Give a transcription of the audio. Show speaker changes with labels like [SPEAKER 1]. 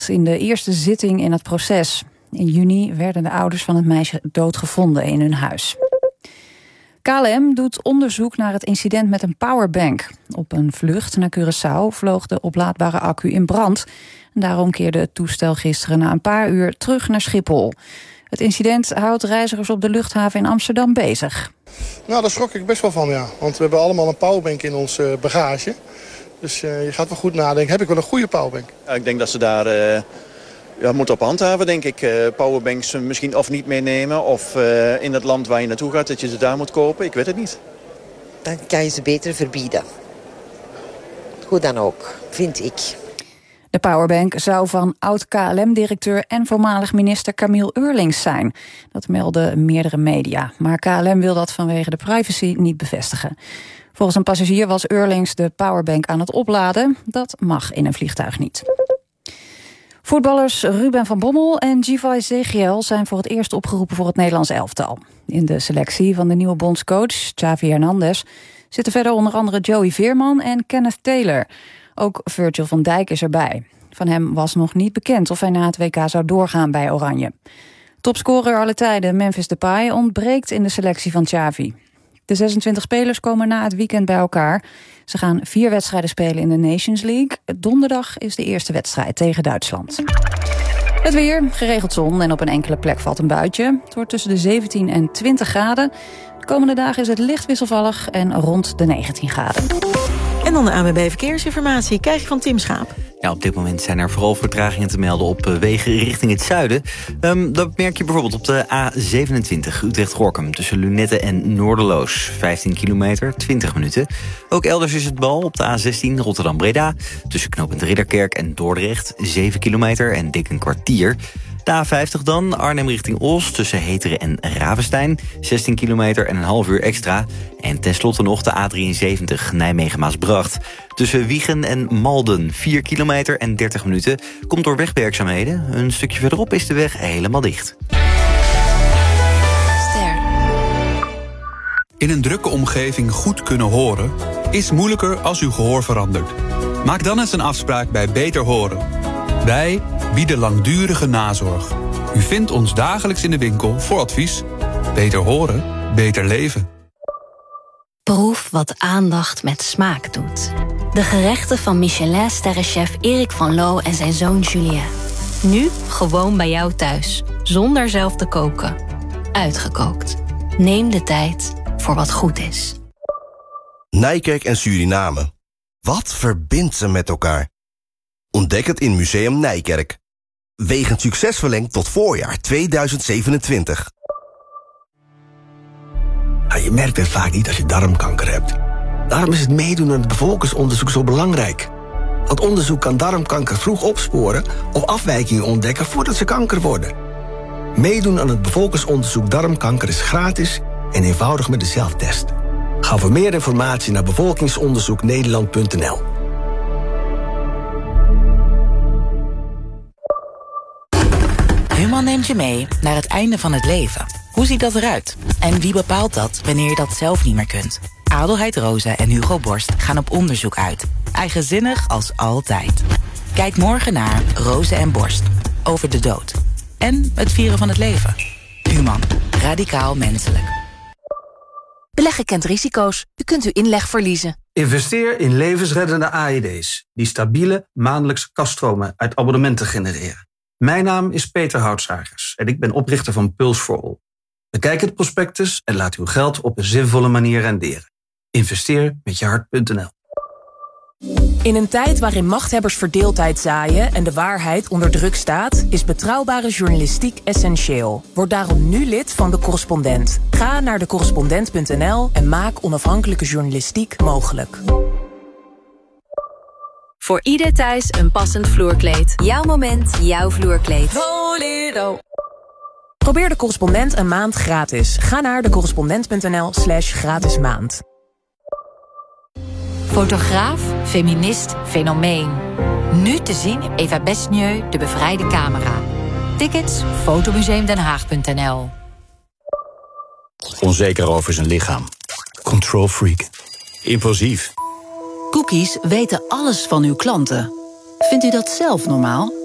[SPEAKER 1] in de eerste zitting in het proces. In juni werden de ouders van het meisje doodgevonden in hun huis. KLM doet onderzoek naar het incident met een powerbank. Op een vlucht naar Curaçao vloog de oplaadbare accu in brand. En daarom keerde het toestel gisteren na een paar uur terug naar Schiphol. Het incident houdt reizigers op de luchthaven in Amsterdam bezig.
[SPEAKER 2] Nou, daar schrok ik best wel van, ja. Want we hebben allemaal een powerbank in ons bagage. Dus je gaat wel goed nadenken. Heb ik wel een goede powerbank?
[SPEAKER 3] Ja, ik denk dat ze daar moeten op handhaven, denk ik. Powerbanks misschien of niet meenemen. Of in het land waar je naartoe gaat, dat je ze daar moet kopen. Ik weet het niet.
[SPEAKER 4] Dan kan je ze beter verbieden. Hoe dan ook, vind ik.
[SPEAKER 1] De powerbank zou van oud-KLM-directeur en voormalig minister Camille Eurlings zijn. Dat melden meerdere media. Maar KLM wil dat vanwege de privacy niet bevestigen. Volgens een passagier was Eurlings de powerbank aan het opladen. Dat mag in een vliegtuig niet. Voetballers Ruben van Bommel en Givay Zegiel zijn voor het eerst opgeroepen voor het Nederlands elftal. In de selectie van de nieuwe bondscoach, Xavi Hernandez, zitten verder onder andere Joey Veerman en Kenneth Taylor. Ook Virgil van Dijk is erbij. Van hem was nog niet bekend of hij na het WK zou doorgaan bij Oranje. Topscorer aller tijden Memphis Depay ontbreekt in de selectie van Xavi. De 26 spelers komen na het weekend bij elkaar. Ze gaan 4 wedstrijden spelen in de Nations League. Donderdag is de eerste wedstrijd tegen Duitsland. Het weer, geregeld zon en op een enkele plek valt een buitje. Het wordt tussen de 17 en 20 graden. De komende dagen is het licht wisselvallig en rond de 19 graden.
[SPEAKER 5] En dan de ANWB Verkeersinformatie, krijg je van Tim Schaap.
[SPEAKER 6] Ja, op dit moment zijn er vooral vertragingen te melden op wegen richting het zuiden. Dat merk je bijvoorbeeld op de A27 Utrecht-Gorkum tussen Lunette en Noorderloos. 15 kilometer, 20 minuten. Ook elders is het bal op de A16 Rotterdam-Breda tussen knooppunt Ridderkerk en Dordrecht. 7 kilometer en dik een kwartier. De A50 dan, Arnhem richting Os, tussen Heteren en Ravenstein. 16 kilometer en een half uur extra. En tenslotte nog de A73 Nijmegen-Maasbracht. Tussen Wiegen en Malden, 4 kilometer en 30 minuten. Komt door wegwerkzaamheden. Een stukje verderop is de weg helemaal dicht.
[SPEAKER 7] In een drukke omgeving goed kunnen horen is moeilijker als uw gehoor verandert. Maak dan eens een afspraak bij Beter Horen. Wij bieden langdurige nazorg. U vindt ons dagelijks in de winkel voor advies. Beter horen, beter leven.
[SPEAKER 8] Proef wat aandacht met smaak doet. De gerechten van Michelin-sterrenchef Erik van Loo en zijn zoon Julien. Nu gewoon bij jou thuis, zonder zelf te koken. Uitgekookt. Neem de tijd voor wat goed is.
[SPEAKER 9] Nijkerk en Suriname. Wat verbindt ze met elkaar? Ontdek het in Museum Nijkerk. Wegens succes verlengd tot voorjaar 2027.
[SPEAKER 10] Je merkt het vaak niet als je darmkanker hebt. Daarom is het meedoen aan het bevolkingsonderzoek zo belangrijk. Want onderzoek kan darmkanker vroeg opsporen of afwijkingen ontdekken voordat ze kanker worden. Meedoen aan het bevolkingsonderzoek darmkanker is gratis en eenvoudig met de zelftest. Ga voor meer informatie naar bevolkingsonderzoeknederland.nl.
[SPEAKER 11] Human neemt je mee naar het einde van het leven. Hoe ziet dat eruit? En wie bepaalt dat wanneer je dat zelf niet meer kunt? Adelheid Rosa en Hugo Borst gaan op onderzoek uit. Eigenzinnig als altijd. Kijk morgen naar Rosa en Borst. Over de dood. En het vieren van het leven. Human. Radicaal menselijk.
[SPEAKER 12] Beleggen kent risico's. U kunt uw inleg verliezen.
[SPEAKER 13] Investeer in levensreddende AED's... die stabiele maandelijkse kaststromen uit abonnementen genereren. Mijn naam is Peter Houtzagers en ik ben oprichter van Pulse for All. Bekijk het prospectus en laat uw geld op een zinvolle manier renderen. Investeer met je hart.nl.
[SPEAKER 14] In een tijd waarin machthebbers verdeeldheid zaaien en de waarheid onder druk staat, is betrouwbare journalistiek essentieel. Word daarom nu lid van De Correspondent. Ga naar decorrespondent.nl en maak onafhankelijke journalistiek mogelijk.
[SPEAKER 15] Voor ieder thuis een passend vloerkleed. Jouw moment, jouw vloerkleed.
[SPEAKER 14] Probeer De Correspondent een maand gratis. Ga naar decorrespondent.nl/gratis maand.
[SPEAKER 16] Fotograaf, feminist, fenomeen. Nu te zien in Eva Besnieu, De Bevrijde Camera. Tickets, fotomuseumdenhaag.nl.
[SPEAKER 17] Onzeker over zijn lichaam. Control freak. Impulsief.
[SPEAKER 18] Cookies weten alles van uw klanten. Vindt u dat zelf normaal?